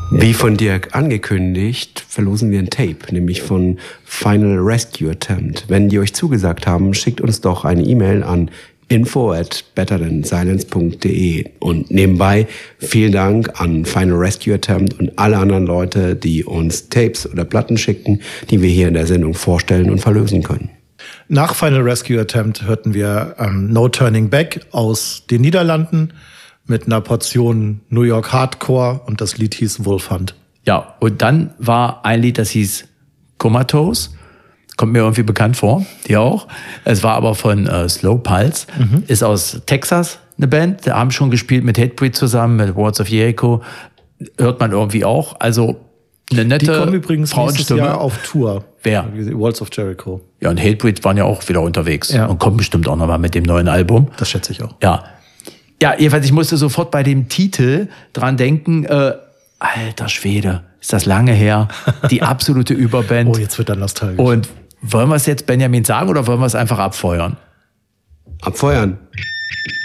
Wie von Dirk angekündigt, verlosen wir ein Tape, nämlich von Final Rescue Attempt. Wenn die euch zugesagt haben, schickt uns doch eine E-Mail an info@betterthansilence.de. Und nebenbei vielen Dank an Final Rescue Attempt und alle anderen Leute, die uns Tapes oder Platten schicken, die wir hier in der Sendung vorstellen und verlösen können. Nach Final Rescue Attempt hörten wir No Turning Back aus den Niederlanden mit einer Portion New York Hardcore und das Lied hieß Wolf Hunt. Ja, und dann war ein Lied, das hieß Comatose. Kommt mir irgendwie bekannt vor, die auch. Es war aber von Slow Pulse. Ist aus Texas eine Band. Die haben schon gespielt mit Hatebreed zusammen, mit Walls of Jericho. Hört man irgendwie auch. Also eine nette Die kommen übrigens nächstes Jahr auf Tour. Wer? Walls of Jericho. Ja, und Hatebreed waren ja auch wieder unterwegs. Ja. Und kommen bestimmt auch nochmal mit dem neuen Album. Das schätze ich auch. Ja. Ja, jedenfalls, ich musste sofort bei dem Titel dran denken, alter Schwede, ist das lange her. Die absolute Überband. Oh, jetzt wird er nostalgisch. Und wollen wir es jetzt Benjamin sagen oder wollen wir es einfach abfeuern? Abfeuern.